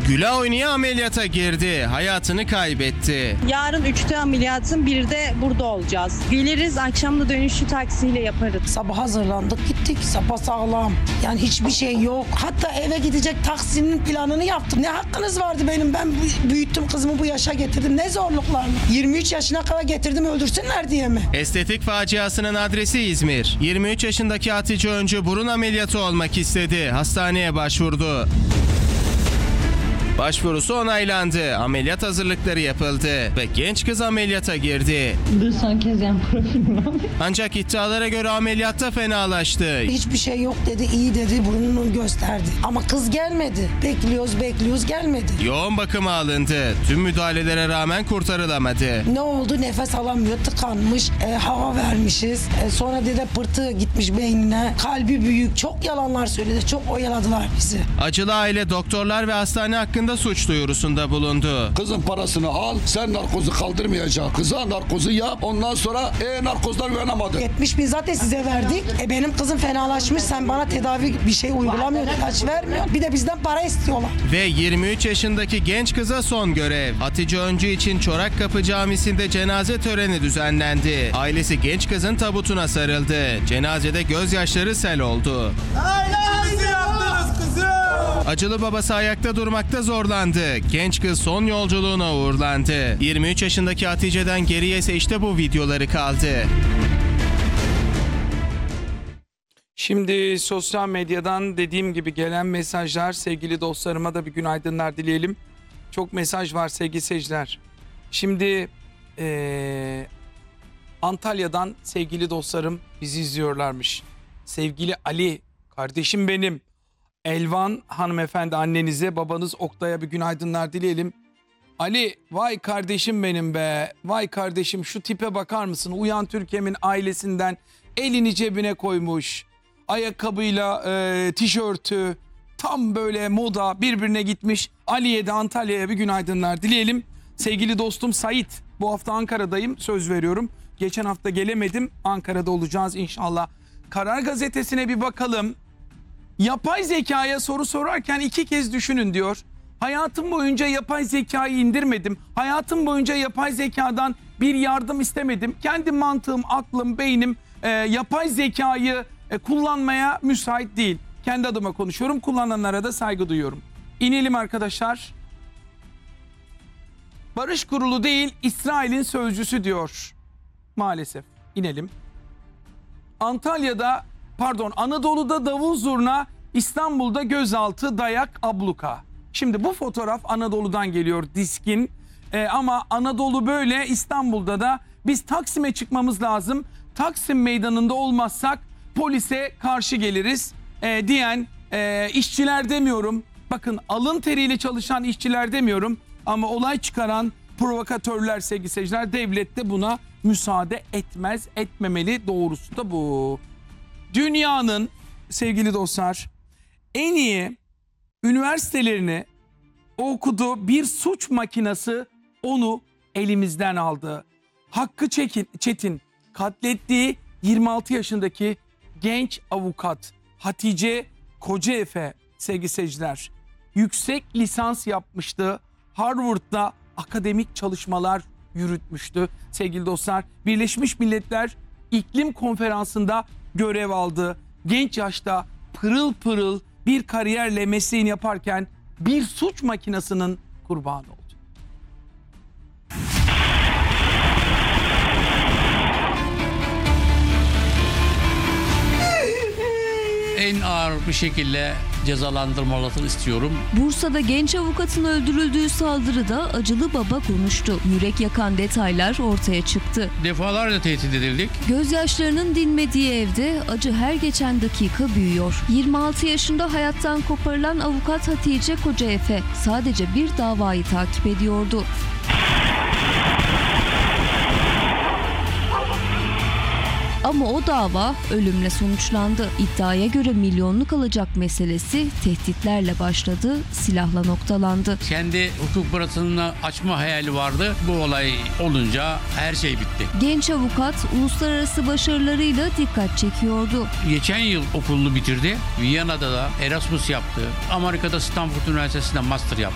Güle oynaya ameliyata girdi. Hayatını kaybetti. Yarın 3'te ameliyatın, 1'de burada olacağız. Geliriz, akşam da dönüşü taksiyle yaparız. Sabah hazırlandık, gittik sapasağlam. Yani hiçbir şey yok. Hatta eve gidecek taksinin planını yaptım. Ne hakkınız vardı benim? Ben büyüttüm kızımı, bu yaşa getirdim. Ne zorluklarla? 23 yaşına kadar getirdim, öldürsünler diye mi? Estetik faciasının adresi İzmir. 23 yaşındaki Hatice Öncü burun ameliyatı olmak istedi. Hastaneye başvurdu. Başvurusu onaylandı. Ameliyat hazırlıkları yapıldı ve genç kız ameliyata girdi. Bu son kez yan profilim. Ancak iddialara göre ameliyatta fenalaştı. Hiçbir şey yok dedi, iyi dedi, burnunu gösterdi. Ama kız gelmedi. Bekliyoruz gelmedi. Yoğun bakıma alındı. Tüm müdahalelere rağmen kurtarılamadı. Ne oldu? Nefes alamıyor, tıkanmış, hava vermişiz. Sonra dede pırtı gitmiş beynine. Kalbi büyük. Çok yalanlar söyledi, çok oyaladılar bizi. Acılı aile doktorlar ve hastane hakkında suç duyurusunda bulundu. Kızın parasını al, sen narkozu kaldırmayacaksın. Kıza narkozu yap, ondan sonra narkozdan uyanamadı. 70 bin zaten size verdik. Benim kızım fenalaşmış, sen bana tedavi bir şey uygulamıyorsun, ilaç vermiyorsun. Bir de bizden para istiyorlar. Ve 23 yaşındaki genç kıza son görev. Hatice Öncü için Çorakkapı Camisi'nde cenaze töreni düzenlendi. Ailesi genç kızın tabutuna sarıldı. Cenazede gözyaşları sel oldu. Acılı babası ayakta durmakta zorlandı. Genç kız son yolculuğuna uğurlandı. 23 yaşındaki Hatice'den geriye ise işte bu videoları kaldı. Şimdi sosyal medyadan dediğim gibi gelen mesajlar, sevgili dostlarıma da bir günaydınlar dileyelim. Çok mesaj var sevgili seyirciler. Şimdi Antalya'dan sevgili dostlarım bizi izliyorlarmış. Sevgili Ali, kardeşim benim. Elvan hanımefendi, annenize, babanız Oktay'a bir günaydınlar dileyelim. Ali, vay kardeşim benim be. Vay kardeşim, şu tipe bakar mısın? Uyan Türkiye'min ailesinden elini cebine koymuş. Ayakkabıyla tişörtü tam böyle moda birbirine gitmiş. Ali'ye de Antalya'ya bir günaydınlar dileyelim. Sevgili dostum Sait, bu hafta Ankara'dayım, söz veriyorum. Geçen hafta gelemedim, Ankara'da olacağız inşallah. Karar Gazetesi'ne bir bakalım. Yapay zekaya soru sorarken 2 kez düşünün diyor. Hayatım boyunca yapay zekayı indirmedim. Hayatım boyunca yapay zekadan bir yardım istemedim. Kendi mantığım, aklım, beynim yapay zekayı kullanmaya müsait değil. Kendi adıma konuşuyorum. Kullananlara da saygı duyuyorum. İnelim arkadaşlar. Barış Kurulu değil, İsrail'in sözcüsü diyor. Maalesef. İnelim. Anadolu'da davul zurna, İstanbul'da gözaltı, dayak, abluka. Şimdi bu fotoğraf Anadolu'dan geliyor, diskin. Ama Anadolu böyle, İstanbul'da da biz Taksim'e çıkmamız lazım. Taksim meydanında olmazsak polise karşı geliriz diyen işçiler demiyorum. Bakın, alın teriyle çalışan işçiler demiyorum. Ama olay çıkaran provokatörler sevgili seyirciler, devlet de buna müsaade etmez, etmemeli, doğrusu da bu. Dünyanın sevgili dostlar en iyi üniversitelerini okudu, bir suç makinesi onu elimizden aldı. Hakkı Çetin katlettiği 26 yaşındaki genç avukat Hatice Kocaefe sevgili seyirciler yüksek lisans yapmıştı. Harvard'da akademik çalışmalar yürütmüştü sevgili dostlar. Birleşmiş Milletler İklim Konferansı'nda görev aldı. Genç yaşta pırıl pırıl bir kariyerle mesleğini yaparken bir suç makinesinin kurbanı oldu. En ağır bir şekilde cezalandırmalarını istiyorum. Bursa'da genç avukatın öldürüldüğü saldırıda acılı baba konuştu. Yürek yakan detaylar ortaya çıktı. Defalarca tehdit edildik. Gözyaşlarının dinmediği evde acı her geçen dakika büyüyor. 26 yaşında hayattan koparılan avukat Hatice Kocaefe sadece bir davayı takip ediyordu. Ama o dava ölümle sonuçlandı. İddiaya göre milyonluk alacak meselesi tehditlerle başladı, silahla noktalandı. Kendi hukuk bürosunu açma hayali vardı. Bu olay olunca her şey bitti. Genç avukat uluslararası başarılarıyla dikkat çekiyordu. Geçen yıl okulunu bitirdi. Viyana'da da Erasmus yaptı. Amerika'da Stanford Üniversitesi'nde master yaptı.